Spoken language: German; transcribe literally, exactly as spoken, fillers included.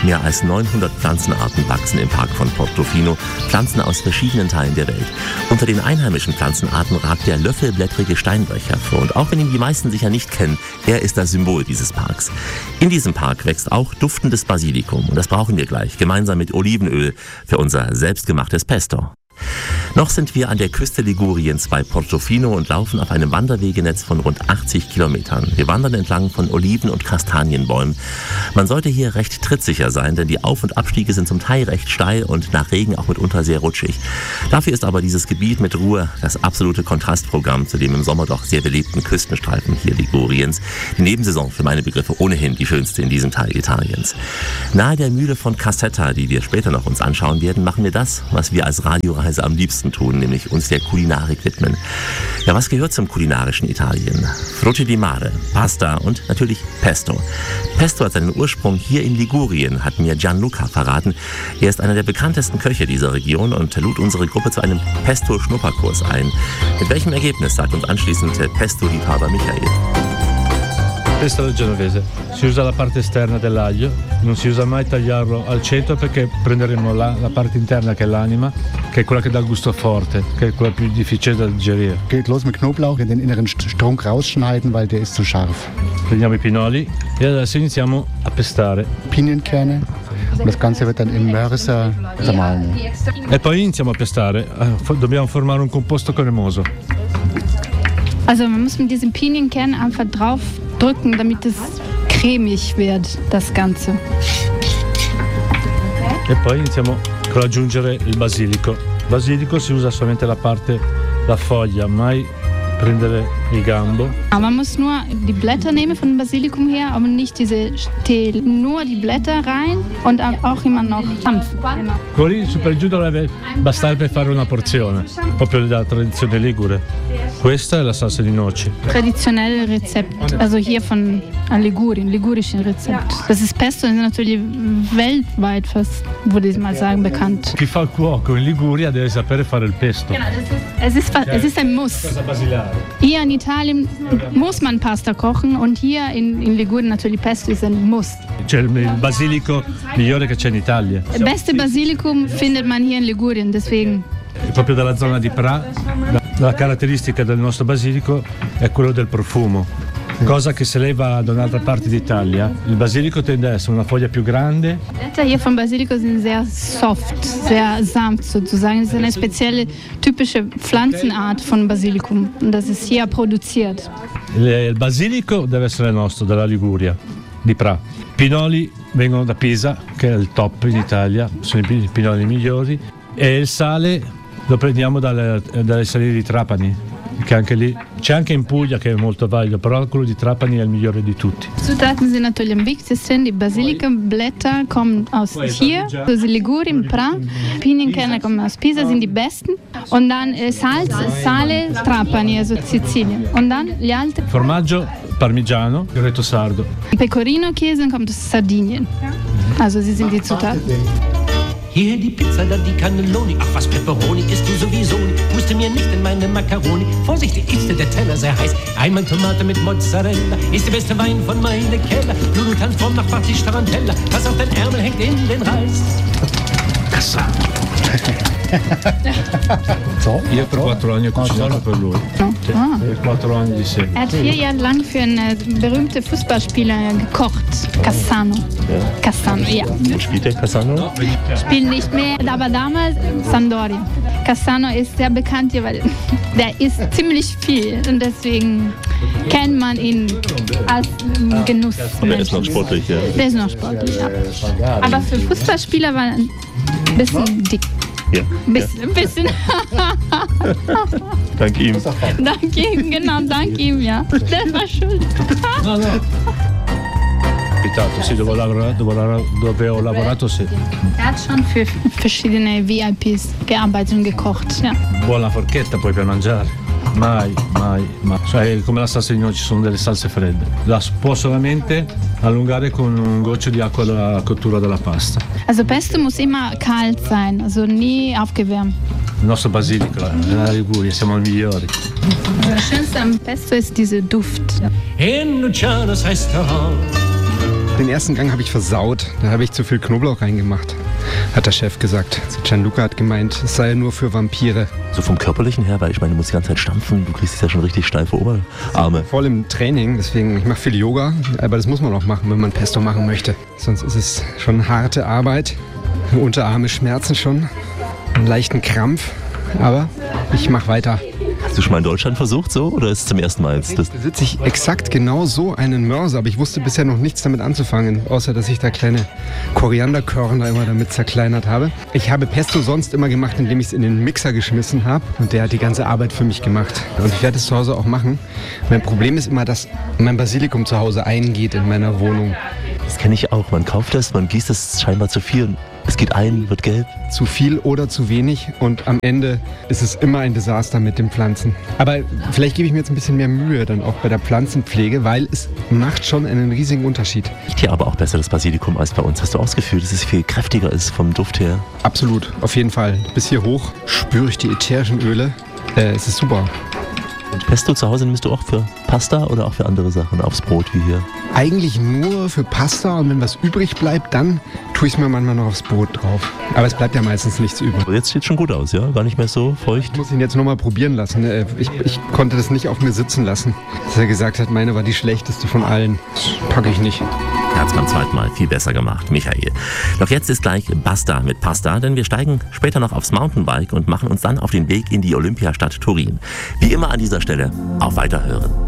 Mehr als neunhundert Pflanzenarten wachsen im Park von Portofino, Pflanzen aus verschiedenen Teilen der Welt. Unter den einheimischen Pflanzenarten ragt der löffelblättrige Steinbrech hervor. Und auch wenn ihn die meisten sicher nicht kennen, er ist das Symbol dieses Parks. In diesem Park wächst auch duftendes Basilikum. Und das brauchen wir gleich, gemeinsam mit Olivenöl für unser selbstgemachtes Pesto. Noch sind wir an der Küste Liguriens bei Portofino und laufen auf einem Wanderwegenetz von rund achtzig Kilometern. Wir wandern entlang von Oliven- und Kastanienbäumen. Man sollte hier recht trittsicher sein, denn die Auf- und Abstiege sind zum Teil recht steil und nach Regen auch mitunter sehr rutschig. Dafür ist aber dieses Gebiet mit Ruhe das absolute Kontrastprogramm zu dem im Sommer doch sehr belebten Küstenstreifen hier Liguriens. Die Nebensaison für meine Begriffe ohnehin die schönste in diesem Teil Italiens. Nahe der Mühle von Cassetta, die wir später noch uns anschauen werden, machen wir das, was wir als Radioreise am liebsten tun, nämlich uns der Kulinarik widmen. Ja, was gehört zum kulinarischen Italien? Frutti di mare, Pasta und natürlich Pesto. Pesto hat seinen Ursprung hier in Ligurien, hat mir Gianluca verraten. Er ist einer der bekanntesten Köche dieser Region und lud unsere Gruppe zu einem Pesto-Schnupperkurs ein. Mit welchem Ergebnis, sagt uns anschließend der Pesto-Liebhaber Michael. Pesto alla genovese, si usa la parte esterna dell'aglio, non si usa mai tagliarlo al centro perché prenderemo la, la parte interna che è l'anima, che è quella che dà il gusto forte, che è quella più difficile da digerire. Geht los mit Knoblauch, den inneren Strunk rausschneiden, weil der ist zu scharf. Prendiamo i pinoli e adesso iniziamo a pestare. Pinienkerne. Und das Ganze wird dann im Mörser zermahlen. E poi iniziamo a pestare, dobbiamo formare un composto cremoso. Also man muss mit diesem Pinienkern einfach drauf drücken, damit es cremig wird, das Ganze. E poi iniziamo con aggiungere il basilico. Il basilico si usa solamente la parte, la foglia, mai prendere il gambo. Aber man muss nur die Blätter nehmen von dem Basilikum her, aber nicht diese Stiel. Nur die Blätter rein und auch immer noch Hanf. Così su per giù dovrebbe bastare per fare una porzione, proprio della tradizione ligure. Questa è la salsa di noci. Traditionelles Rezept, also hier von Ligurien, ligurischen Rezept. Das ist Pesto, ist natürlich weltweit fast, würde ich mal sagen, bekannt. Chi fa il cuoco in Liguria deve sapere fare il pesto. Genau, das ist, es, ist, es ist ein Muss. Hier in Italien muss man Pasta kochen und hier in, in Ligurien natürlich Pesto ist ein Muss. C'è il basilico migliore che c'è in Italia. Das beste Basilikum findet man hier in Ligurien, deswegen. Proprio dalla zona di Pra, la caratteristica del nostro basilico è quello del profumo. Cosa che se lei va da un'altra parte d'Italia, il basilico tende ad essere una foglia più grande. Die Blätter hier von Basilikum sind sehr soft, sehr sanft sozusagen. Das ist eine spezielle, typische Pflanzenart von Basilikum und das ist hier produziert. Il basilico deve essere nostro, dalla Liguria, di Pra. Pinoli vengono da Pisa, che è il top in Italia, sono i pinoli migliori. E il sale lo prendiamo dalle, dalle saline di Trapani, che anche lì c'è anche in Puglia che è molto valido, però quello di Trapani è il migliore di tutti. Zutaten sind natürlich am wichtigsten. Die Basilikumblätter kommen aus hier, aus Ligurien, Pra. Pinienkerne kommen aus Pisa, sind die besten. Und dann äh, Salz, Sale, Trapani, also Sizilien. Und dann gli altri. Formaggio parmigiano, Reto Sardo. Pecorino-Käse kommt aus Sardinien. Also sie sind die Zutaten. Hier die Pizza, dann die Cannelloni. Ach was, Pepperoni isst du sowieso nicht. Musste mir nicht in meine Macaroni. Vorsichtig, ist der Teller sehr heiß. Einmal Tomate mit Mozzarella. Ist der beste Wein von meinem Keller. Du, du tanzt vom Nachbartisch Tarantella. Pass auf, dein Ärmel hängt in den Reis. Cassa. So, io per quattro anni ho cucinato per lui. Ah. Per quattro anni di seguito. Er hat vier Jahre lang für einen berühmten Fußballspieler gekocht, Cassano. Ja. Cassano, ja. Und spielt der Cassano? Spielt nicht mehr, aber damals Sampdoria. Cassano ist sehr bekannt hier, weil der isst ziemlich viel und deswegen kennt man ihn als Genuss. Und er ist noch sportlich, ja. Der ist noch sportlich, ja. Aber für Fußballspieler war er ein bisschen dick. Ja. Bisschen, ein bisschen. Dank ihm. Dank ihm, genau, dank ihm, ja. Der war schuld. No, no. Capitato, sì, dove ho lavorato, dove, dove ho lavorato sì. Er hat schon für verschiedene V I Ps gearbeitet und gekocht, ja. Buona forchetta poi per mangiare. Mai, mai, mai. Cioè, come la salsa di noci, sono delle salse fredde. La può solamente allungare con un goccio di acqua alla cottura della pasta. Also Pesto muss immer kalt sein, also nie aufgewärmt. Il nostro basilico, nella Liguria, siamo i migliori. Das Schönste am Pesto ist dieser Duft. In Lucianos Restaurant Den ersten Gang habe ich versaut. Da habe ich zu viel Knoblauch reingemacht, hat der Chef gesagt. Gianluca hat gemeint, es sei ja nur für Vampire. So vom Körperlichen her, weil ich meine, du musst die ganze Zeit stampfen. Du kriegst ja schon richtig steife Oberarme. Voll im Training, deswegen, ich mache viel Yoga. Aber das muss man auch machen, wenn man Pesto machen möchte. Sonst ist es schon harte Arbeit. Unterarme schmerzen schon. Einen leichten Krampf. Aber ich mache weiter. Hast du schon mal in Deutschland versucht so oder ist es zum ersten Mal jetzt? Da besitze ich exakt genau so einen Mörser, aber ich wusste bisher noch nichts damit anzufangen, außer dass ich da kleine Korianderkörner immer damit zerkleinert habe. Ich habe Pesto sonst immer gemacht, indem ich es in den Mixer geschmissen habe und der hat die ganze Arbeit für mich gemacht. Und ich werde es zu Hause auch machen. Mein Problem ist immer, dass mein Basilikum zu Hause eingeht in meiner Wohnung. Das kenne ich auch. Man kauft das, man gießt es scheinbar zu viel. Es geht ein, wird gelb. Zu viel oder zu wenig und am Ende ist es immer ein Desaster mit den Pflanzen. Aber vielleicht gebe ich mir jetzt ein bisschen mehr Mühe dann auch bei der Pflanzenpflege, weil es macht schon einen riesigen Unterschied. Riecht hier aber auch besser das Basilikum als bei uns. Hast du auch das Gefühl, dass es viel kräftiger ist vom Duft her? Absolut, auf jeden Fall. Bis hier hoch spüre ich die ätherischen Öle. Äh, es ist super. Und Pesto zu Hause nimmst du auch für Pasta oder auch für andere Sachen aufs Brot wie hier? Eigentlich nur für Pasta und wenn was übrig bleibt, dann tue ich es mir manchmal noch aufs Brot drauf. Aber es bleibt ja meistens nichts übrig. Aber jetzt sieht es schon gut aus, ja? Gar nicht mehr so feucht. Ich muss ihn jetzt nochmal probieren lassen. Ich, ich konnte das nicht auf mir sitzen lassen. Dass er gesagt hat, meine war die schlechteste von allen. Das packe ich nicht. Er hat es beim zweiten Mal viel besser gemacht, Michael. Doch jetzt ist gleich Basta mit Pasta, denn wir steigen später noch aufs Mountainbike und machen uns dann auf den Weg in die Olympiastadt Turin. Wie immer an dieser Stelle auf Weiterhören.